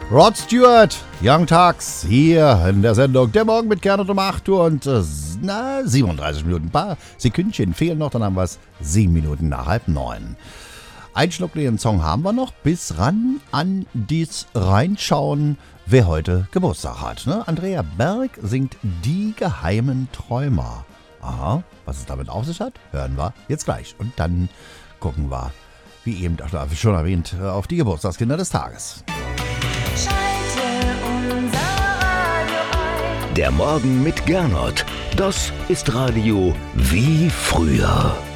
Rod Stewart, Young Turks, hier in der Sendung Der Morgen mit Gernot um 8 Uhr und 37 Minuten. Ein paar Sekündchen fehlen noch, dann haben wir es 7 Minuten nach 8:30. Einen schnuckligen Song haben wir noch, bis ran an dies reinschauen, wer heute Geburtstag hat. Ne? Andrea Berg singt Die geheimen Träumer. Aha, was es damit auf sich hat, hören wir jetzt gleich. Und dann gucken wir, wie eben schon erwähnt, auf die Geburtstagskinder des Tages. Der Morgen mit Gernot. Das ist Radio wie früher.